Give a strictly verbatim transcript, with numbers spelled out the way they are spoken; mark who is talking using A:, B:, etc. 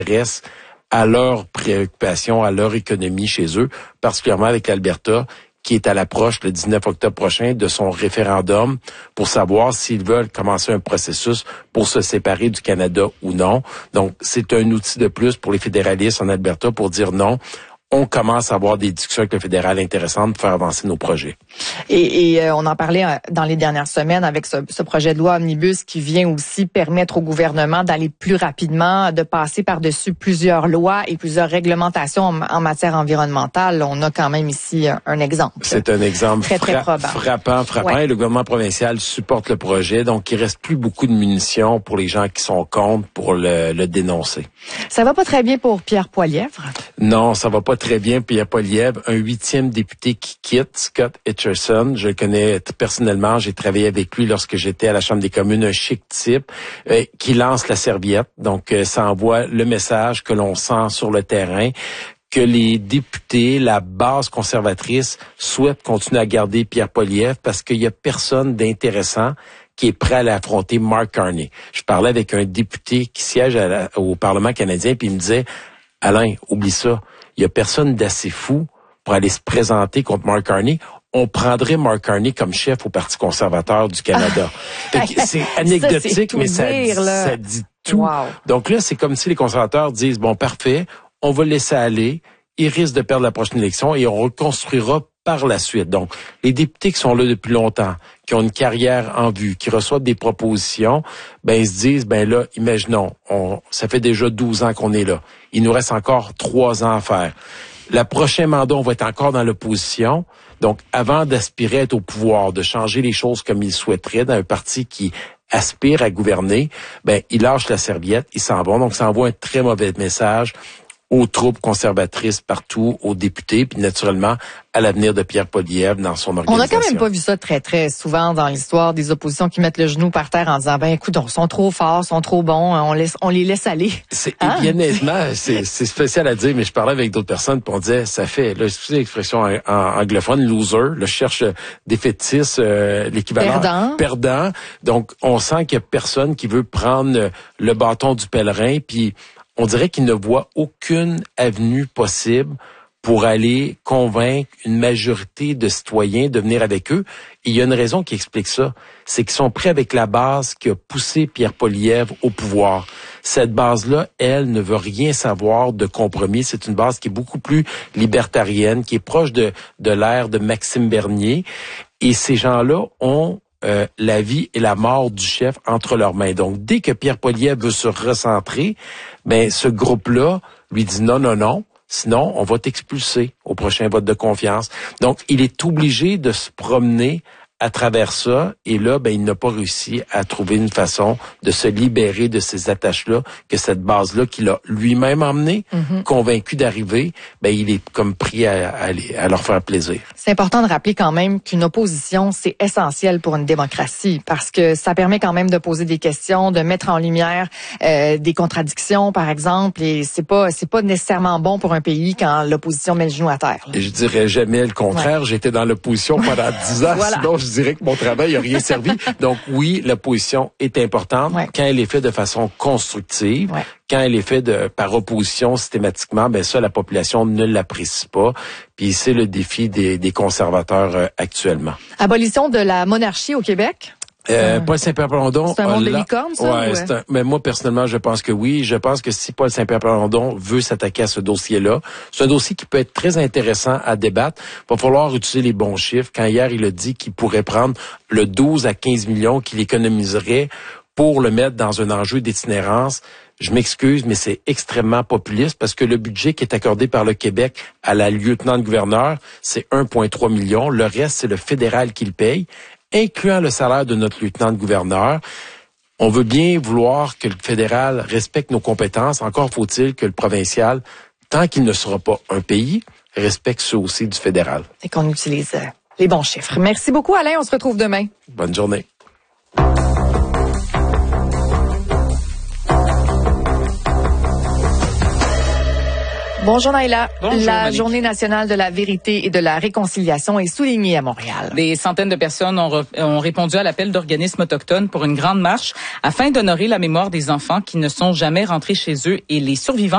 A: s'intéressent à leurs préoccupations, à leur économie chez eux, particulièrement avec l'Alberta, qui est à l'approche le dix-neuf octobre prochain de son référendum pour savoir s'ils veulent commencer un processus pour se séparer du Canada ou non. Donc, c'est un outil de plus pour les fédéralistes en Alberta pour dire non. On commence à avoir des discussions avec le fédéral intéressantes pour faire avancer nos projets.
B: Et, et euh, on en parlait euh, dans les dernières semaines avec ce, ce projet de loi Omnibus qui vient aussi permettre au gouvernement d'aller plus rapidement, de passer par-dessus plusieurs lois et plusieurs réglementations en, en matière environnementale. On a quand même ici un, un exemple.
A: C'est un exemple
B: très, très
A: fra- frappant, frappant. Ouais. Et le gouvernement provincial supporte le projet. Donc, il reste plus beaucoup de munitions pour les gens qui sont contre pour le, le dénoncer.
B: Ça va pas très bien pour Pierre Poilievre?
A: Non, ça va pas très bien. Pierre Poilievre, un huitième député qui quitte, Scott Etchison. Je le connais personnellement. J'ai travaillé avec lui lorsque j'étais à la Chambre des communes, un chic type euh, qui lance la serviette. Donc, euh, ça envoie le message que l'on sent sur le terrain, que les députés, la base conservatrice, souhaitent continuer à garder Pierre Poilievre parce qu'il y a personne d'intéressant qui est prêt à l'affronter, Mark Carney. Je parlais avec un député qui siège à la, au Parlement canadien, puis il me disait, Alain, oublie ça. Il y a personne d'assez fou pour aller se présenter contre Mark Carney. On prendrait Mark Carney comme chef au Parti conservateur du Canada.
B: Ah,
A: c'est anecdotique,
B: ça,
A: mais ça,
B: dire,
A: dit, ça dit tout.
B: Wow.
A: Donc là, c'est comme si les conservateurs disent, bon, parfait, on va le laisser aller. Il risque de perdre la prochaine élection et on reconstruira par la suite. Donc, les députés qui sont là depuis longtemps, qui ont une carrière en vue, qui reçoivent des propositions, ben ils se disent, ben là, imaginons, on, ça fait déjà douze ans qu'on est là. Il nous reste encore trois ans à faire. Le prochain mandat, on va être encore dans l'opposition. Donc, avant d'aspirer à être au pouvoir, de changer les choses comme ils souhaiteraient dans un parti qui aspire à gouverner, ben ils lâchent la serviette, ils s'en vont. Donc, ça envoie un très mauvais message aux troupes conservatrices partout, aux députés, puis naturellement à l'avenir de Pierre Poilievre dans son organisation.
B: On n'a quand même pas vu ça très, très souvent dans l'histoire des oppositions qui mettent le genou par terre en disant, ben écoute, ils sont trop forts, sont trop bons, on, laisse, on les laisse aller.
A: C'est, hein? Bien honnêtement, c'est, c'est spécial à dire, mais je parlais avec d'autres personnes, puis on disait, ça fait, là, excusez l'expression en, en, anglophone, loser, là, je cherche défaitiste, euh, l'équivalent.
B: Perdant.
A: Perdant. Donc, on sent qu'il y a personne qui veut prendre le bâton du pèlerin, puis on dirait qu'il ne voit aucune avenue possible pour aller convaincre une majorité de citoyens de venir avec eux. Et il y a une raison qui explique ça. C'est qu'ils sont prêts avec la base qui a poussé Pierre Poilievre au pouvoir. Cette base-là, elle, ne veut rien savoir de compromis. C'est une base qui est beaucoup plus libertarienne, qui est proche de, de l'ère de Maxime Bernier. Et ces gens-là ont Euh, la vie et la mort du chef entre leurs mains. Donc, dès que Pierre Poilievre veut se recentrer, ben ce groupe-là lui dit non, non, non, sinon on va t'expulser au prochain vote de confiance. Donc, il est obligé de se promener à travers ça, et là, ben, il n'a pas réussi à trouver une façon de se libérer de ces attaches-là, que cette base-là qu'il a lui-même emmené, mm-hmm. convaincu d'arriver, ben, il est comme pris à, à, à leur faire plaisir.
B: C'est important de rappeler quand même qu'une opposition, c'est essentiel pour une démocratie, parce que ça permet quand même de poser des questions, de mettre en lumière euh, des contradictions, par exemple, et c'est pas, c'est pas nécessairement bon pour un pays quand l'opposition met le genou à terre. Là.
A: Et je dirais jamais le contraire. Ouais. J'étais dans l'opposition pendant dix ans, voilà. Sinon je dirais que mon travail n'a rien servi. Donc oui, l'opposition est importante ouais. quand elle est faite de façon constructive. Ouais. Quand elle est faite de, par opposition systématiquement, ben ça, la population ne l'apprécie pas. Puis c'est le défi des, des conservateurs euh, actuellement.
B: Abolition de la monarchie au Québec?
A: Euh, Paul Saint-Pierre Plamondon.
B: C'est un monde de licorne, ça?
A: Ouais, c'est un, mais moi, personnellement, je pense que oui. Je pense que si Paul Saint-Pierre Plamondon veut s'attaquer à ce dossier-là, c'est un dossier qui peut être très intéressant à débattre. Il va falloir utiliser les bons chiffres. Quand hier, il a dit qu'il pourrait prendre le douze à quinze millions qu'il économiserait pour le mettre dans un enjeu d'itinérance. Je m'excuse, mais c'est extrêmement populiste parce que le budget qui est accordé par le Québec à la lieutenant-gouverneur, c'est un virgule trois million. Le reste, c'est le fédéral qui le paye, incluant le salaire de notre lieutenant-gouverneur. On veut bien vouloir que le fédéral respecte nos compétences. Encore faut-il que le provincial, tant qu'il ne sera pas un pays, respecte ceux aussi du fédéral.
B: Et qu'on utilise les bons chiffres. Merci beaucoup, Alain. On se retrouve demain.
A: Bonne journée.
B: Bonjour Naïla.
C: Bonjour,
B: la
C: Monique.
B: Journée nationale de la vérité et de la réconciliation est soulignée à Montréal.
C: Des centaines de personnes ont, re- ont répondu à l'appel d'organismes autochtones pour une grande marche afin d'honorer la mémoire des enfants qui ne sont jamais rentrés chez eux et les survivants